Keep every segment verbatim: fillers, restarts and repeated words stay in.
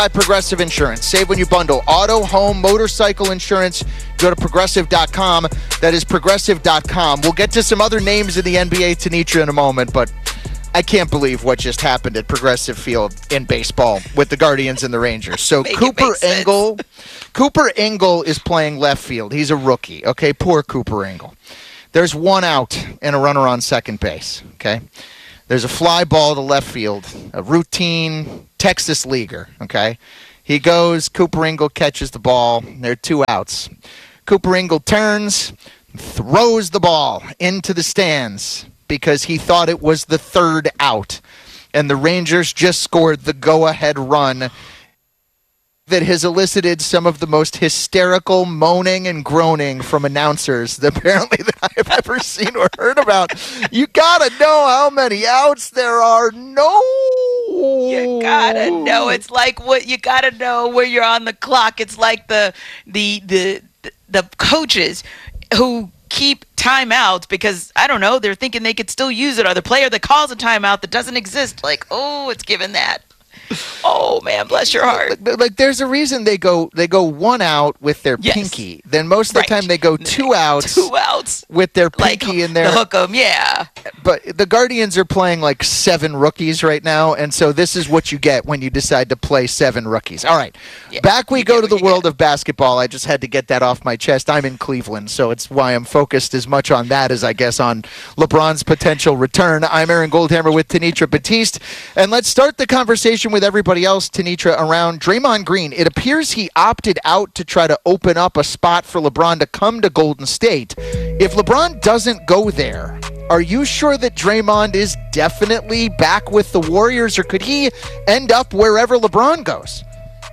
Progressive Insurance. Save when you bundle auto, home, motorcycle insurance. Go to progressive dot com. That is progressive dot com. We'll get to some other names in the N B A, Tenitra, in a moment, but I can't believe what just happened at Progressive Field in baseball with the Guardians and the Rangers. So Cooper Engel, Cooper Engel is playing left field. He's a rookie. Okay, poor Cooper Engel. There's one out and a runner on second base. Okay. There's a fly ball to left field, a routine Texas leaguer, okay? He goes, Cooper Engel catches the ball. There are two outs. Cooper Engel turns, throws the ball into the stands because he thought it was the third out. And the Rangers just scored the go-ahead run that has elicited some of the most hysterical moaning and groaning from announcers that apparently that I have ever seen or heard about. You gotta know how many outs there are. No. You gotta know. It's like what you gotta know where you're on the clock. It's like the the the the coaches who keep timeouts because, I don't know, they're thinking they could still use it, or the player that calls a timeout that doesn't exist. Like, oh, it's given that. Oh man, bless your heart. Like, like there's a reason they go they go one out with their yes. pinky. Then most of the right. time they go two outs. Two outs with their pinky like, in there. The hook 'em, yeah. But the Guardians are playing like seven rookies right now, and so this is what you get when you decide to play seven rookies. All right, yeah, back we go to the world get. of basketball. I just had to get that off my chest. I'm in Cleveland, so it's why I'm focused as much on that as I guess on LeBron's potential return. I'm Aaron Goldhammer with Tenitra Batiste, and let's start the conversation with everybody else, Tenitra, around Draymond Green. It appears he opted out to try to open up a spot for LeBron to come to Golden State. If LeBron doesn't go there, are you sure that Draymond is definitely back with the Warriors, or could he end up wherever LeBron goes?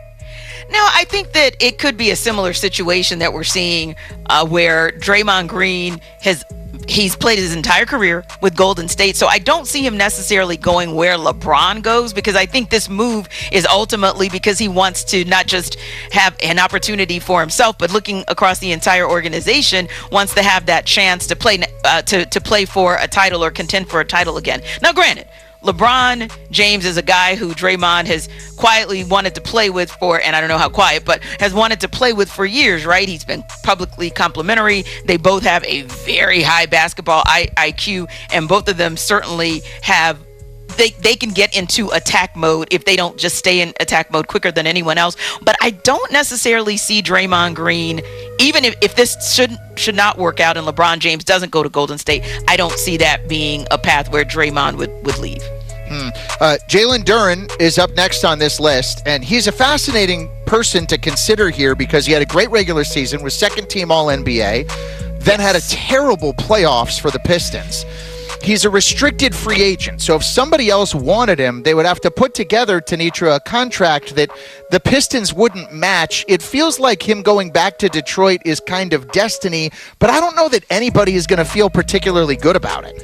No, I think that it could be a similar situation that we're seeing uh, where Draymond Green has he's played his entire career with Golden State, so I don't see him necessarily going where LeBron goes, because I think this move is ultimately because he wants to not just have an opportunity for himself, but looking across the entire organization, wants to have that chance to play uh, to, to play for a title or contend for a title again. Now, granted, LeBron James is a guy who Draymond has quietly wanted to play with for, and I don't know how quiet, but has wanted to play with for years, right? He's been publicly complimentary. They both have a very high basketball I Q, and both of them certainly have They, they can get into attack mode if they don't just stay in attack mode quicker than anyone else. But I don't necessarily see Draymond Green, even if, if this should should not work out and LeBron James doesn't go to Golden State, I don't see that being a path where Draymond would, would leave. Hmm. Uh, Jalen Duren is up next on this list, and he's a fascinating person to consider here because he had a great regular season, was second team All N B A, then had a terrible playoffs for the Pistons. He's a restricted free agent, so if somebody else wanted him, they would have to put together, Tenitra, a contract that the Pistons wouldn't match. It feels like him going back to Detroit is kind of destiny, but I don't know that anybody is going to feel particularly good about it.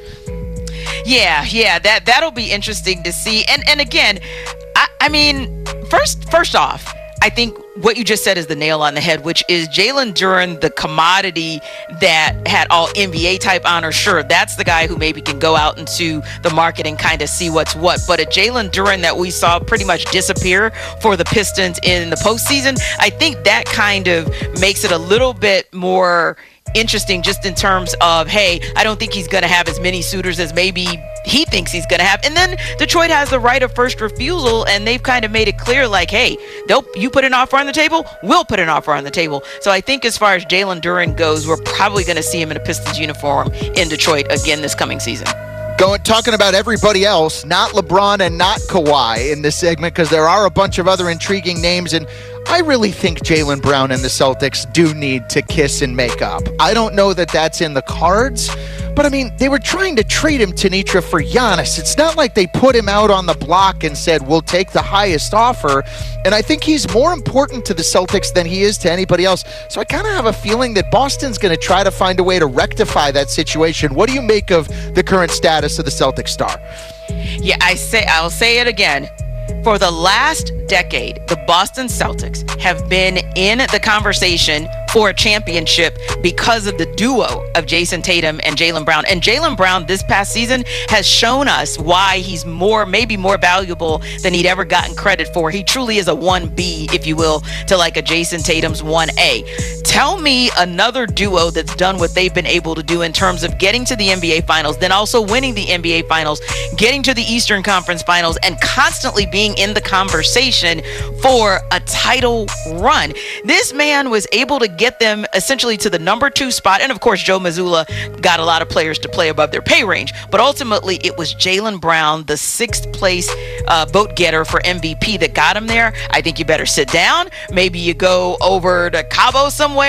Yeah, yeah, that, that'll be interesting to see. And and again, I, I mean, first first off, I think what you just said is the nail on the head, which is Jalen Duren, the commodity that had all N B A type honors. Sure, that's the guy who maybe can go out into the market and kind of see what's what. But a Jalen Duren that we saw pretty much disappear for the Pistons in the postseason, I think that kind of makes it a little bit more interesting just in terms of, hey, I don't think he's going to have as many suitors as maybe he thinks he's going to have. And then Detroit has the right of first refusal, and they've kind of made it clear, like, hey, they'll you put an offer on the table, we'll put an offer on the table. So I think as far as Jalen Duren goes, we're probably going to see him in a Pistons uniform in Detroit again this coming season. Going talking about everybody else, not LeBron and not Kawhi in this segment, because there are a bunch of other intriguing names, and I really think Jaylen Brown and the Celtics do need to kiss and make up. I don't know that that's in the cards, but I mean, they were trying to trade him, Tenitra, for Giannis. It's not like they put him out on the block and said, we'll take the highest offer, and I think he's more important to the Celtics than he is to anybody else. So I kind of have a feeling that Boston's going to try to find a way to rectify that situation. What do you make of the current status of the Celtics star? Yeah, I say, I'll say it again. For the last decade, the Boston Celtics have been in the conversation for a championship because of the duo of Jason Tatum and Jaylen Brown. And Jaylen Brown this past season has shown us why he's more, maybe more valuable than he'd ever gotten credit for. He truly is a one B, if you will, to like a Jason Tatum's one A. Tell me another duo that's done what they've been able to do in terms of getting to the N B A Finals, then also winning the N B A Finals, getting to the Eastern Conference Finals, and constantly being in the conversation for a title run. This man was able to get them essentially to the number two spot. And of course, Joe Mazzulla got a lot of players to play above their pay range. But ultimately, it was Jaylen Brown, the sixth place uh, vote getter for M V P, that got him there. I think you better sit down. Maybe you go over to Cabo somewhere